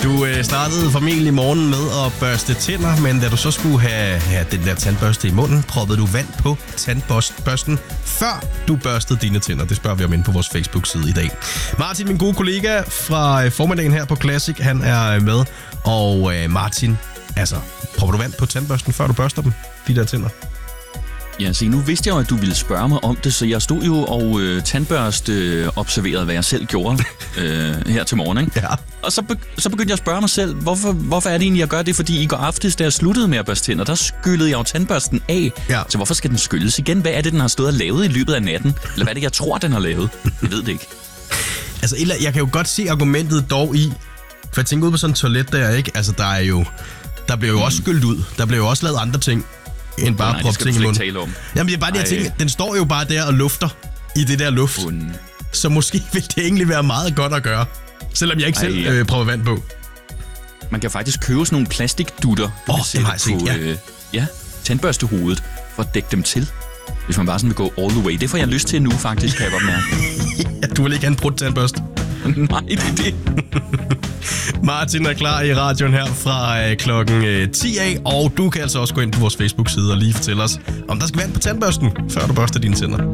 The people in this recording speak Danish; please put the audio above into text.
Du startede formentlig morgen med at børste tænder, men da du så skulle have den der tandbørste i munden, proppede du vand på tandbørsten, før du børstede dine tænder. Det spørger vi om inde på vores Facebook-side i dag. Martin, min gode kollega fra formiddagen her på Classic, han er med. Og Martin, altså, propper du vand på tandbørsten, før du børster dem, de der tænder? Ja, se, nu vidste jeg jo, at du ville spørge mig om det, så jeg stod jo og tandbørste observerede, hvad jeg selv gjorde her til morgen, ikke? Ja. Og så begyndte jeg at spørge mig selv, hvorfor er det egentlig, jeg gør det? Fordi i går aftes, da jeg sluttede med at børste tænder, der skyllede jeg jo tandbørsten af. Ja. Så hvorfor skal den skylles igen? Hvad er det, den har stået og lavet i løbet af natten? Eller hvad er det, jeg tror, den har lavet? Jeg ved det ikke. Altså, jeg kan jo godt se argumentet dog i, for jeg tænker ud på sådan et toilet der, ikke? Altså, der bliver jo også skyllet ud. Der bliver jo også lavet andre ting, end bare proppe ting i munden. Jamen, det er bare det, jeg tænker. Den står jo bare der og lufter i det der luft. Så måske vil det egentlig være meget godt at gøre. Selvom jeg ikke selv prøver vand på. Man kan faktisk købe sådan nogle plastikdutter, du kan sætte på tandbørstehovedet, for at dække dem til. Hvis man bare sådan vil gå all the way. Det får jeg lyst til nu, faktisk, kan jeg godt mærke. Du vil ikke have en brudt tandbørste? Nej, det er det. Martin er klar i radioen her fra klokken 10 af, og du kan altså også gå ind på vores Facebook-side og lige fortælle os, om der skal vand på tandbørsten, før du børster dine tænder.